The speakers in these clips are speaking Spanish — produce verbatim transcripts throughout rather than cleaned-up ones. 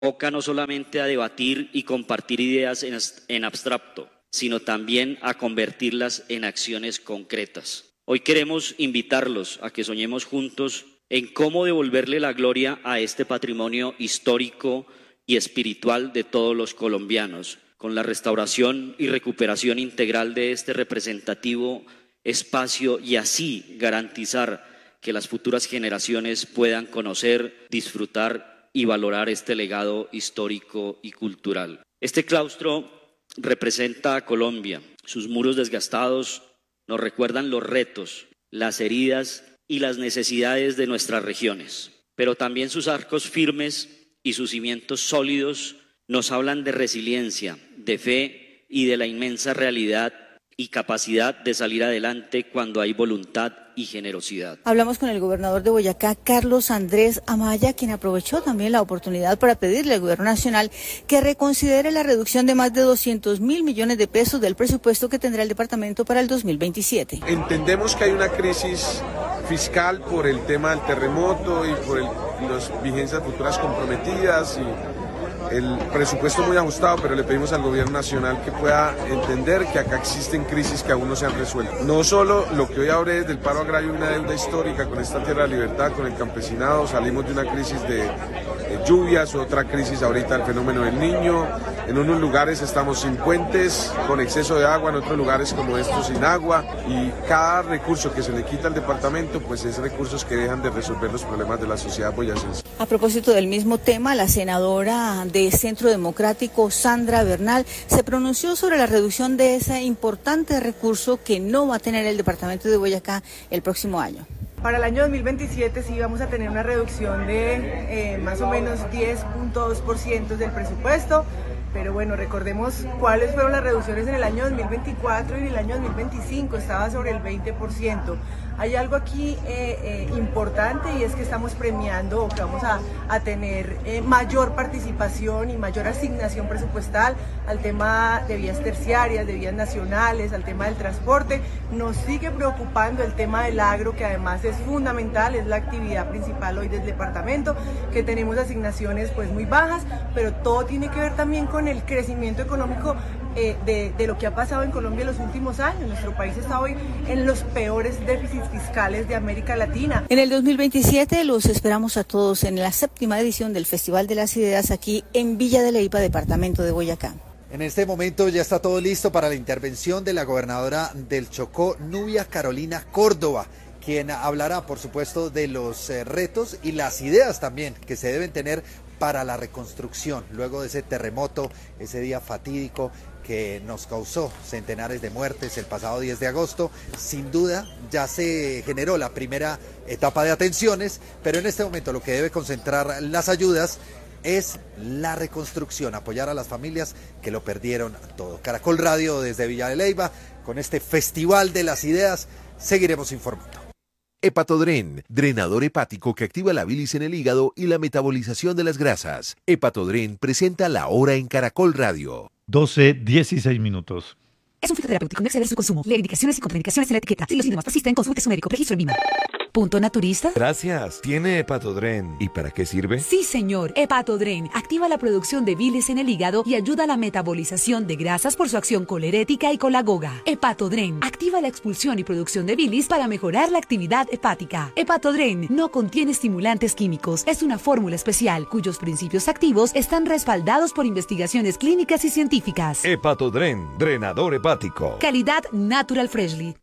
convoca no solamente a debatir y compartir ideas en, en abstracto, sino también a convertirlas en acciones concretas. Hoy queremos invitarlos a que soñemos juntos en cómo devolverle la gloria a este patrimonio histórico y espiritual de todos los colombianos, con la restauración y recuperación integral de este representativo espacio y así garantizar que las futuras generaciones puedan conocer, disfrutar y valorar este legado histórico y cultural. Este claustro representa a Colombia. Sus muros desgastados nos recuerdan los retos, las heridas y las necesidades de nuestras regiones, pero también sus arcos firmes y sus cimientos sólidos nos hablan de resiliencia, de fe y de la inmensa realidad y capacidad de salir adelante cuando hay voluntad y generosidad. Hablamos con el gobernador de Boyacá, Carlos Andrés Amaya, quien aprovechó también la oportunidad para pedirle al gobierno nacional que reconsidere la reducción de más de doscientos mil millones de pesos del presupuesto que tendrá el departamento para el dos mil veintisiete. Entendemos que hay una crisis fiscal por el tema del terremoto y por el, las vigencias futuras comprometidas y el presupuesto muy ajustado, pero le pedimos al gobierno nacional que pueda entender que acá existen crisis que aún no se han resuelto. No solo lo que hoy hablé desde el paro agrario, una deuda histórica con esta tierra de libertad, con el campesinado, salimos de una crisis de, de lluvias, otra crisis ahorita el fenómeno del Niño. En unos lugares estamos sin puentes, con exceso de agua, en otros lugares como estos sin agua, y cada recurso que se le quita al departamento pues es recursos que dejan de resolver los problemas de la sociedad boyacense. A propósito del mismo tema, la senadora de Centro Democrático, Sandra Bernal, se pronunció sobre la reducción de ese importante recurso que no va a tener el departamento de Boyacá el próximo año. Para el año dos mil veintisiete sí vamos a tener una reducción de eh, más o menos diez punto dos por ciento del presupuesto, pero bueno, recordemos cuáles fueron las reducciones en el año dos mil veinticuatro y en el año dos mil veinticinco, estaba sobre el veinte por ciento. Hay algo aquí eh, eh, importante y es que estamos premiando o que vamos a, a tener eh, mayor participación y mayor asignación presupuestal al tema de vías terciarias, de vías nacionales, al tema del transporte. Nos sigue preocupando el tema del agro, que además es fundamental, es la actividad principal hoy del departamento, que tenemos asignaciones pues muy bajas, pero todo tiene que ver también con el crecimiento económico eh, de, de lo que ha pasado en Colombia en los últimos años. Nuestro país está hoy en los peores déficits fiscales de América Latina. En el dos mil veintisiete los esperamos a todos en la séptima edición del Festival de las Ideas aquí en Villa de Leyva, departamento de Boyacá. En este momento ya está todo listo para la intervención de la gobernadora del Chocó, Nubia Carolina Córdoba, quien hablará, por supuesto, de los eh, retos y las ideas también que se deben tener para la reconstrucción luego de ese terremoto, ese día fatídico que nos causó centenares de muertes el pasado diez de agosto. Sin duda ya se generó la primera etapa de atenciones, pero en este momento lo que debe concentrar las ayudas es la reconstrucción, apoyar a las familias que lo perdieron todo. Caracol Radio desde Villa de Leyva, con este Festival de las Ideas, seguiremos informando. Hepatodren, drenador hepático que activa la bilis en el hígado y la metabolización de las grasas. Hepatodren presenta La Hora en Caracol Radio. doce, dieciséis minutos. Es un fitoterapéutico, no exceder su consumo. Lee indicaciones y contraindicaciones en la etiqueta. Si los síntomas persisten, consulte a su médico. Registro en Vima. ¿Punto naturista? Gracias. ¿Tiene Hepatodren? ¿Y para qué sirve? Sí, señor. Hepatodren activa la producción de bilis en el hígado y ayuda a la metabolización de grasas por su acción colerética y colagoga. Hepatodren activa la expulsión y producción de bilis para mejorar la actividad hepática. Hepatodren no contiene estimulantes químicos. Es una fórmula especial cuyos principios activos están respaldados por investigaciones clínicas y científicas. Hepatodren, drenador hepático. Calidad Natural Freshly.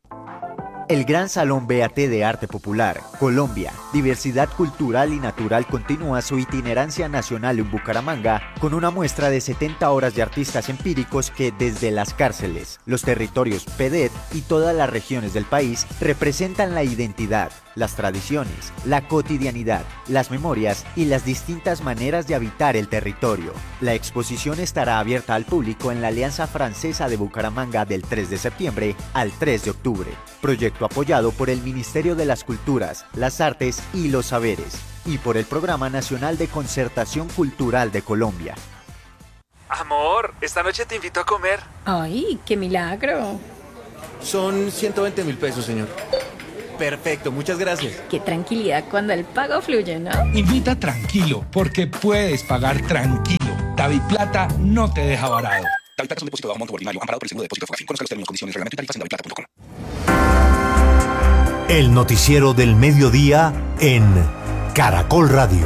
El Gran Salón B A T de Arte Popular, Colombia, Diversidad Cultural y Natural continúa su itinerancia nacional en Bucaramanga con una muestra de setenta horas de artistas empíricos que desde las cárceles, los territorios P D E T y todas las regiones del país representan la identidad, las tradiciones, la cotidianidad, las memorias y las distintas maneras de habitar el territorio. La exposición estará abierta al público en la Alianza Francesa de Bucaramanga del tres de septiembre al tres de octubre. Proyecto apoyado por el Ministerio de las Culturas, las Artes y los Saberes y por el Programa Nacional de Concertación Cultural de Colombia. Amor, esta noche te invito a comer. ¡Ay, qué milagro! Son ciento veinte mil pesos, señor. perfecto, muchas gracias. Qué tranquilidad cuando el pago fluye, ¿no? Invita tranquilo, porque puedes pagar tranquilo. DaviPlata no te deja varado. DaviPlata es un depósito de bajo monto ordinario, amparado por el seguro de depósito Fogafín. Conozca los términos, condiciones, reglamento y tarifas en daviplata punto com. El noticiero del mediodía en Caracol Radio.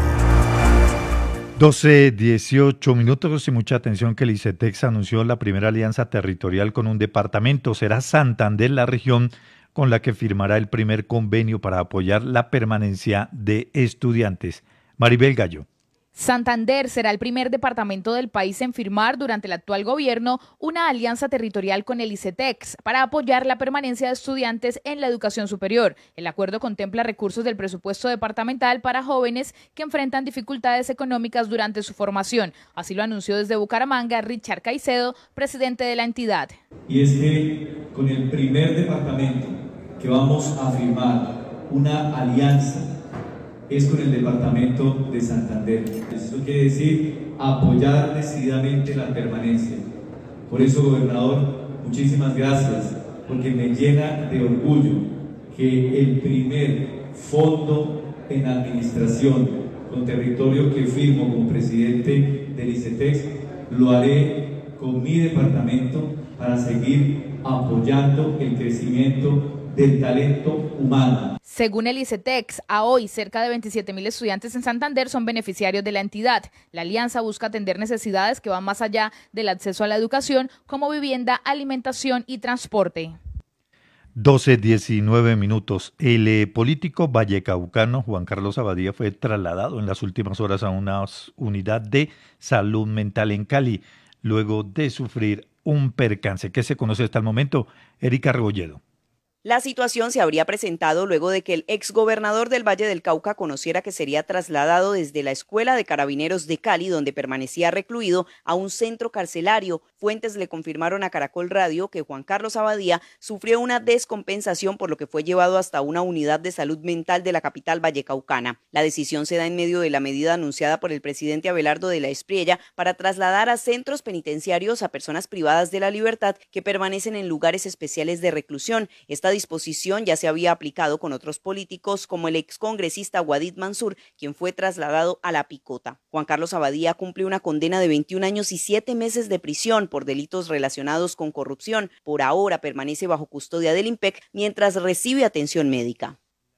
doce, dieciocho minutos y mucha atención que el ICETEX anunció la primera alianza territorial con un departamento. Será Santander la región con la que firmará el primer convenio para apoyar la permanencia de estudiantes. Maribel Gallo. Santander será el primer departamento del país en firmar durante el actual gobierno una alianza territorial con el ICETEX para apoyar la permanencia de estudiantes en la educación superior. El acuerdo contempla recursos del presupuesto departamental para jóvenes que enfrentan dificultades económicas durante su formación. Así lo anunció desde Bucaramanga Richard Caicedo, presidente de la entidad. Y es que con el primer departamento que vamos a firmar una alianza es con el departamento de Santander. Eso quiere decir apoyar decididamente la permanencia. Por eso, gobernador, muchísimas gracias, porque me llena de orgullo que el primer fondo en administración con territorio que firmo como presidente del ICETEX lo haré con mi departamento para seguir apoyando el crecimiento del talento humano. Según el ICETEX, a hoy cerca de veintisiete mil estudiantes en Santander son beneficiarios de la entidad. La alianza busca atender necesidades que van más allá del acceso a la educación, como vivienda, alimentación y transporte. doce, diecinueve minutos. El eh, político vallecaucano Juan Carlos Abadía fue trasladado en las últimas horas a una unidad de salud mental en Cali, luego de sufrir un percance. ¿Qué se conoce hasta el momento? Erika Rebolledo. La situación se habría presentado luego de que el exgobernador del Valle del Cauca conociera que sería trasladado desde la Escuela de Carabineros de Cali, donde permanecía recluido, a un centro carcelario. Fuentes le confirmaron a Caracol Radio que Juan Carlos Abadía sufrió una descompensación, por lo que fue llevado hasta una unidad de salud mental de la capital vallecaucana. La decisión se da en medio de la medida anunciada por el presidente Abelardo de la Espriella para trasladar a centros penitenciarios a personas privadas de la libertad que permanecen en lugares especiales de reclusión. Esta disposición ya se había aplicado con otros políticos como el excongresista Guadid Mansur, quien fue trasladado a La Picota. Juan Carlos Abadía cumple una condena de veintiún años y siete meses de prisión por delitos relacionados con corrupción. Por ahora permanece bajo custodia del IMPEC mientras recibe atención médica.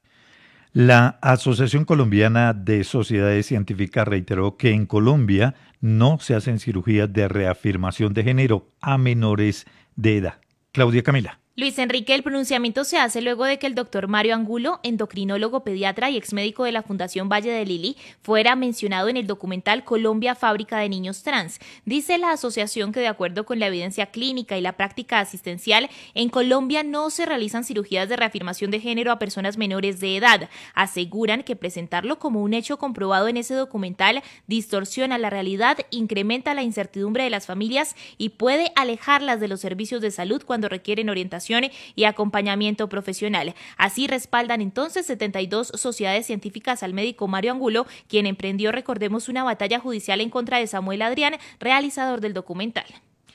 La Asociación Colombiana de Sociedades Científicas reiteró que en Colombia no se hacen cirugías de reafirmación de género a menores de edad. Claudia Camila. Luis Enrique, el pronunciamiento se hace luego de que el doctor Mario Angulo, endocrinólogo pediatra y exmédico de la Fundación Valle de Lili, fuera mencionado en el documental Colombia, Fábrica de Niños Trans. Dice la asociación que de acuerdo con la evidencia clínica y la práctica asistencial, en Colombia no se realizan cirugías de reafirmación de género a personas menores de edad. Aseguran que presentarlo como un hecho comprobado en ese documental distorsiona la realidad, incrementa la incertidumbre de las familias y puede alejarlas de los servicios de salud cuando requieren orientación y acompañamiento profesional. Así respaldan entonces setenta y dos sociedades científicas al médico Mario Angulo, quien emprendió, recordemos, una batalla judicial en contra de Samuel Adrián, realizador del documental.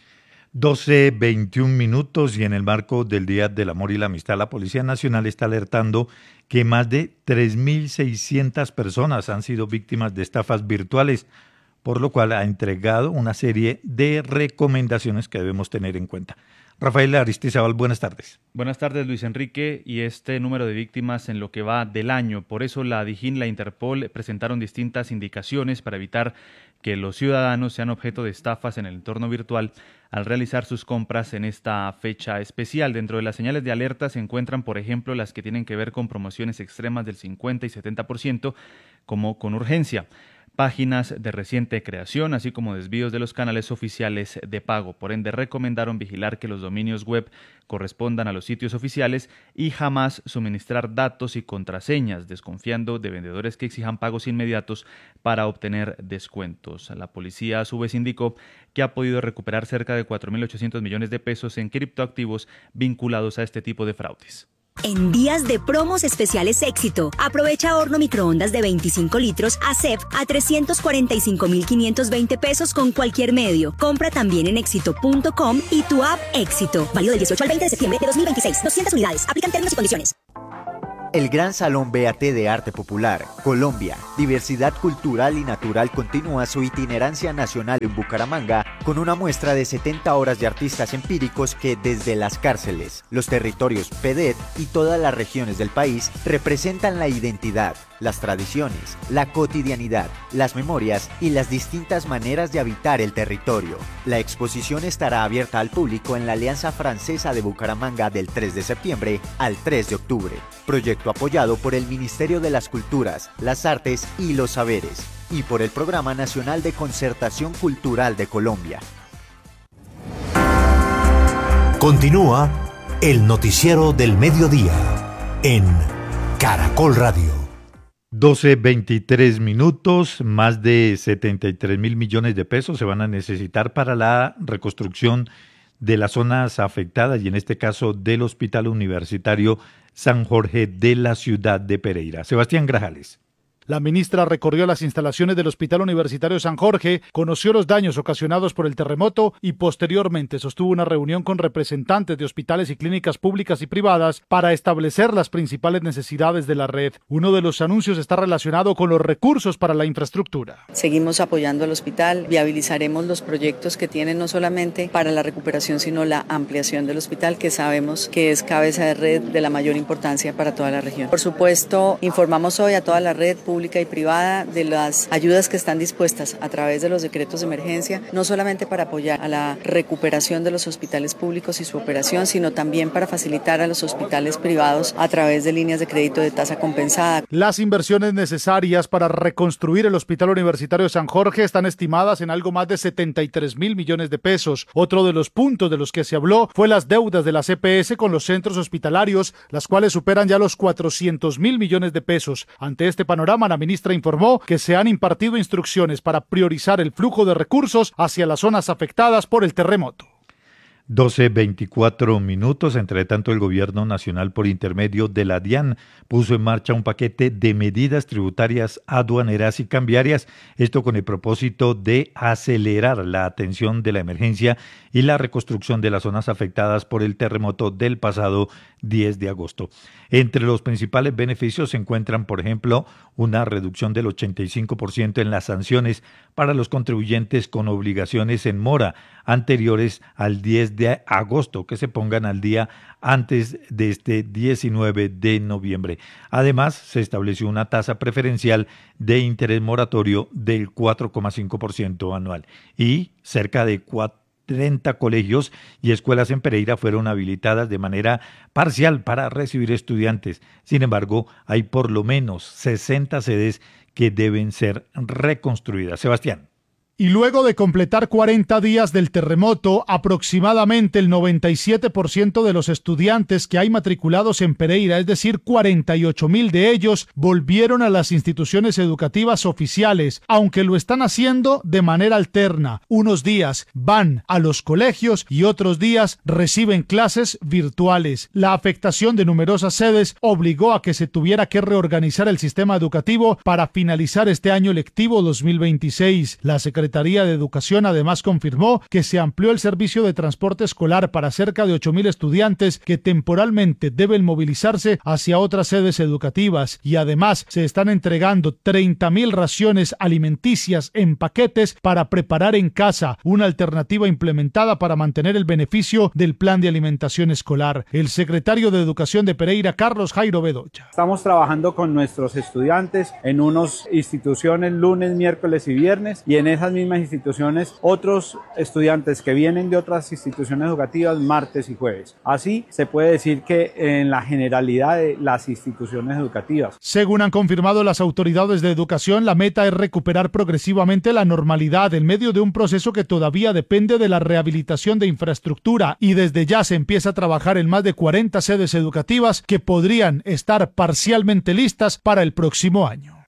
doce, veintiún minutos y en el marco del Día del Amor y la Amistad, la Policía Nacional está alertando que más de tres mil seiscientas personas han sido víctimas de estafas virtuales, por lo cual ha entregado una serie de recomendaciones que debemos tener en cuenta. Rafael Aristizábal, buenas tardes. Buenas tardes, Luis Enrique. Y este número de víctimas en lo que va del año. Por eso la DIJÍN, la Interpol, presentaron distintas indicaciones para evitar que los ciudadanos sean objeto de estafas en el entorno virtual al realizar sus compras en esta fecha especial. Dentro de las señales de alerta se encuentran, por ejemplo, las que tienen que ver con promociones extremas del cincuenta y setenta por ciento, como con urgencia. Páginas de reciente creación, así como desvíos de los canales oficiales de pago. Por ende, recomendaron vigilar que los dominios web correspondan a los sitios oficiales y jamás suministrar datos y contraseñas, desconfiando de vendedores que exijan pagos inmediatos para obtener descuentos. La policía, a su vez, indicó que ha podido recuperar cerca de cuatro mil ochocientos millones de pesos en criptoactivos vinculados a este tipo de fraudes. En días de promos especiales Éxito, aprovecha horno microondas de veinticinco litros A C E F a trescientos cuarenta y cinco mil quinientos veinte pesos con cualquier medio. Compra también en éxito punto com y tu app Éxito. Válido del dieciocho al veinte de septiembre de dos mil veintiséis. doscientas unidades. Aplican términos y condiciones. El Gran Salón Beaté de Arte Popular, Colombia, Diversidad Cultural y Natural continúa su itinerancia nacional en Bucaramanga con una muestra de setenta horas de artistas empíricos que desde las cárceles, los territorios P D E T y todas las regiones del país representan la identidad, las tradiciones, la cotidianidad, las memorias y las distintas maneras de habitar el territorio. La exposición estará abierta al público en la Alianza Francesa de Bucaramanga del tres de septiembre al tres de octubre. Proyecto apoyado por el Ministerio de las Culturas, las Artes y los Saberes y por el Programa Nacional de Concertación Cultural de Colombia. Continúa el noticiero del mediodía en Caracol Radio. doce veintitrés minutos, más de setenta y tres mil millones de pesos se van a necesitar para la reconstrucción de las zonas afectadas y en este caso del Hospital Universitario San Jorge de la ciudad de Pereira. Sebastián Grajales. La ministra recorrió las instalaciones del Hospital Universitario San Jorge, conoció los daños ocasionados por el terremoto y posteriormente sostuvo una reunión con representantes de hospitales y clínicas públicas y privadas para establecer las principales necesidades de la red. Uno de los anuncios está relacionado con los recursos para la infraestructura. Seguimos apoyando al hospital, viabilizaremos los proyectos que tienen no solamente para la recuperación, sino la ampliación del hospital, que sabemos que es cabeza de red de la mayor importancia para toda la región. Por supuesto, informamos hoy a toda la red pública pública y privada de las ayudas que están dispuestas a través de los decretos de emergencia, no solamente para apoyar a la recuperación de los hospitales públicos y su operación, sino también para facilitar a los hospitales privados a través de líneas de crédito de tasa compensada. Las inversiones necesarias para reconstruir el Hospital Universitario de San Jorge están estimadas en algo más de setenta y tres mil millones de pesos. Otro de los puntos de los que se habló fue las deudas de la C P S con los centros hospitalarios, las cuales superan ya los cuatrocientos mil millones de pesos. Ante este panorama, la ministra informó que se han impartido instrucciones para priorizar el flujo de recursos hacia las zonas afectadas por el terremoto. doce veinticuatro minutos. Entre tanto, el Gobierno Nacional, por intermedio de la DIAN, puso en marcha un paquete de medidas tributarias, aduaneras y cambiarias, esto con el propósito de acelerar la atención de la emergencia y la reconstrucción de las zonas afectadas por el terremoto del pasado diez de agosto. Entre los principales beneficios se encuentran, por ejemplo, una reducción del ochenta y cinco por ciento en las sanciones para los contribuyentes con obligaciones en mora anteriores al diez de agosto, que se pongan al día antes de este diecinueve de noviembre. Además, se estableció una tasa preferencial de interés moratorio del cuatro coma cinco por ciento anual y cerca de treinta colegios y escuelas en Pereira fueron habilitadas de manera parcial para recibir estudiantes. Sin embargo, hay por lo menos sesenta sedes que deben ser reconstruidas. Sebastián. Y luego de completar cuarenta días del terremoto, aproximadamente el noventa y siete por ciento de los estudiantes que hay matriculados en Pereira, es decir, cuarenta y ocho mil de ellos, volvieron a las instituciones educativas oficiales, aunque lo están haciendo de manera alterna. Unos días van a los colegios y otros días reciben clases virtuales. La afectación de numerosas sedes obligó a que se tuviera que reorganizar el sistema educativo para finalizar este año lectivo dos mil veintiséis. La Secretaría La Secretaría de Educación además confirmó que se amplió el servicio de transporte escolar para cerca de ocho mil estudiantes que temporalmente deben movilizarse hacia otras sedes educativas y además se están entregando treinta mil raciones alimenticias en paquetes para preparar en casa, una alternativa implementada para mantener el beneficio del plan de alimentación escolar. El secretario de Educación de Pereira, Carlos Jairo Bedoya. Estamos trabajando con nuestros estudiantes en unas instituciones lunes, miércoles y viernes y en esas mismas instituciones otros estudiantes que vienen de otras instituciones educativas martes y jueves. Así se puede decir que en la generalidad de las instituciones educativas. Según han confirmado las autoridades de educación, la meta es recuperar progresivamente la normalidad en medio de un proceso que todavía depende de la rehabilitación de infraestructura y desde ya se empieza a trabajar en más de cuarenta sedes educativas que podrían estar parcialmente listas para el próximo año.